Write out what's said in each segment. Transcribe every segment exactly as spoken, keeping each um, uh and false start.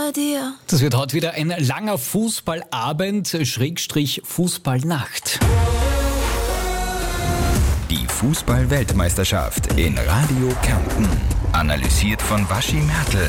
bei dir. Das wird heute wieder ein langer Fußballabend, Schrägstrich Fußballnacht. Die Fußball-Weltmeisterschaft in Radio Kärnten. Analysiert von Waschi Mertl.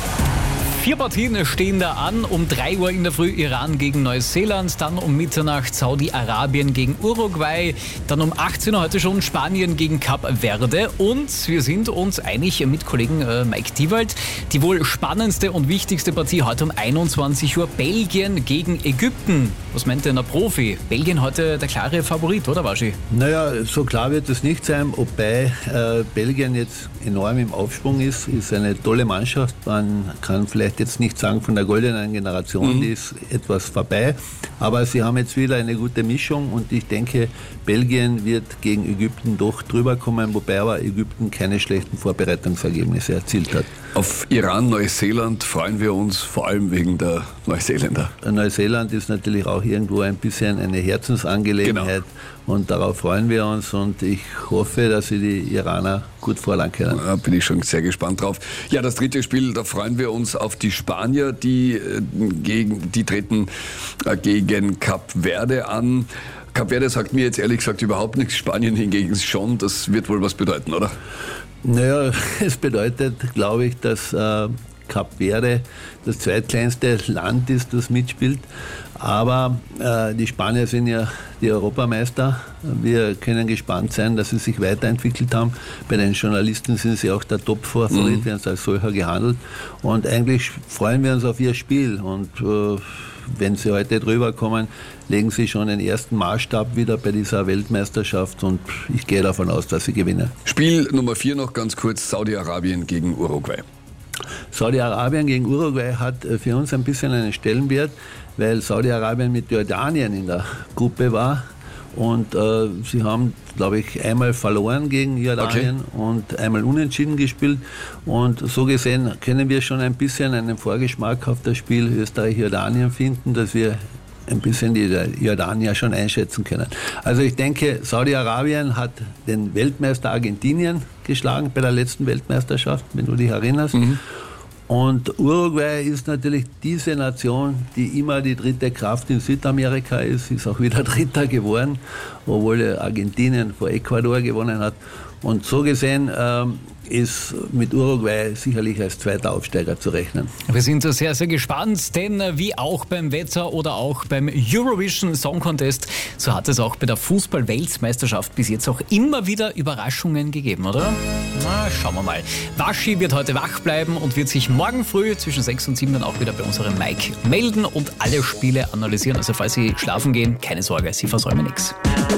Vier Partien stehen da an. Um drei Uhr in der Früh Iran gegen Neuseeland, dann um Mitternacht Saudi-Arabien gegen Uruguay, dann um achtzehn Uhr heute schon Spanien gegen Kap Verde und wir sind uns einig mit Kollegen äh, Mike Diewald, die wohl spannendste und wichtigste Partie heute um einundzwanzig Uhr Belgien gegen Ägypten. Was meint denn der Profi? Belgien heute der klare Favorit, oder Waschi? Naja, so klar wird es nicht sein, wobei äh, Belgien jetzt enorm im Aufschwung ist, ist eine tolle Mannschaft, man kann vielleicht jetzt nicht sagen von der goldenen Generation, mhm. die ist etwas vorbei, aber sie haben jetzt wieder eine gute Mischung und ich denke, Belgien wird gegen Ägypten doch drüber kommen, wobei aber Ägypten keine schlechten Vorbereitungsergebnisse erzielt hat. Auf Iran, Neuseeland freuen wir uns vor allem wegen der Neuseeländer. Neuseeland ist natürlich auch irgendwo ein bisschen eine Herzensangelegenheit genau. und darauf freuen wir uns und ich hoffe, dass sie die Iraner gut vorlagen können. Da bin ich schon sehr gespannt drauf. Ja, das dritte Spiel, da freuen wir uns auf die Spanier, die, gegen, die treten gegen Kap Verde an. Kap Verde sagt mir jetzt ehrlich gesagt überhaupt nichts, Spanien hingegen schon, das wird wohl was bedeuten, oder? Naja, es bedeutet, glaube ich, dass äh, Kap Verde das zweitkleinste Land ist, das mitspielt. Aber äh, die Spanier sind ja die Europameister. Wir können gespannt sein, dass sie sich weiterentwickelt haben. Bei den Journalisten sind sie auch der Top-Favorit, mhm. werden sie als solcher gehandelt. Und eigentlich freuen wir uns auf ihr Spiel. Und äh, wenn sie heute drüber kommen, legen sie schon den ersten Maßstab wieder bei dieser Weltmeisterschaft und ich gehe davon aus, dass sie gewinnen. Spiel Nummer vier noch ganz kurz, Saudi-Arabien gegen Uruguay. Saudi-Arabien gegen Uruguay hat für uns ein bisschen einen Stellenwert, weil Saudi-Arabien mit Jordanien in der Gruppe war und äh, sie haben, glaube ich, einmal verloren gegen Jordanien okay. und einmal unentschieden gespielt und so gesehen können wir schon ein bisschen einen Vorgeschmack auf das Spiel Österreich-Jordanien finden, dass wir ein bisschen die Jordanier schon einschätzen können. Also ich denke, Saudi-Arabien hat den Weltmeister Argentinien geschlagen bei der letzten Weltmeisterschaft, wenn du dich erinnerst. Mhm. Und Uruguay ist natürlich diese Nation, die immer die dritte Kraft in Südamerika ist, ist auch wieder Dritter geworden, obwohl Argentinien vor Ecuador gewonnen hat. Und so gesehen ähm, ist mit Uruguay sicherlich als zweiter Aufsteiger zu rechnen. Wir sind sehr, sehr gespannt, denn wie auch beim Wetter oder auch beim Eurovision Song Contest, so hat es auch bei der Fußball-Weltmeisterschaft bis jetzt auch immer wieder Überraschungen gegeben, oder? Na, schauen wir mal. Waschi wird heute wach bleiben und wird sich morgen früh zwischen sechs und sieben dann auch wieder bei unserem Mike melden und alle Spiele analysieren. Also falls Sie schlafen gehen, keine Sorge, Sie versäumen nichts.